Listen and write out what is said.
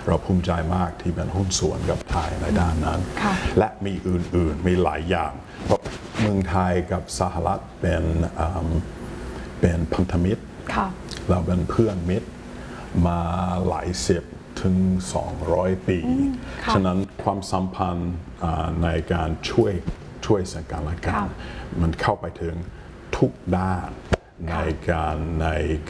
เราภูมิใจมากที่เป็นหุ้นส่วนกับไทยในด้านนั้นและมีอื่นๆมีหลายอย่างเพราะเมืองไทยกับสหรัฐเป็นพันธมิตรเราเป็นเพื่อนมิตรมาหลายสิบถึง200 ปีฉะนั้นความสัมพันธ์ในการช่วยสังกันและกันมันเข้าไปถึงทุกด้านในการ